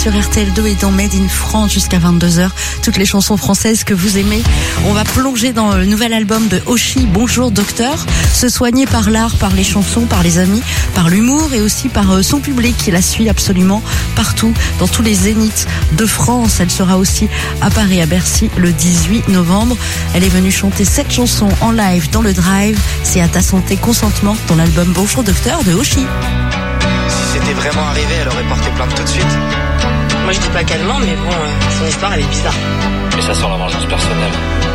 Sur RTL2 et dans Made in France jusqu'à 22h, toutes les chansons françaises que vous aimez. On va plonger dans le nouvel album de Oshi, Bonjour Docteur. Se soigner par l'art, par les chansons, par les amis, par l'humour et aussi par son public qui la suit absolument partout, dans tous les zéniths de France. Elle sera aussi à Paris, à Bercy, le 18 novembre. Elle est venue chanter 7 chansons en live dans le Drive. C'est à ta santé, consentement, dans l'album Bonjour Docteur de Oshi. Si c'était vraiment arrivé, elle aurait porté plainte tout de suite. Moi je dis pas qu'elle ment, mais bon, son histoire elle est bizarre. Mais ça sent la vengeance personnelle.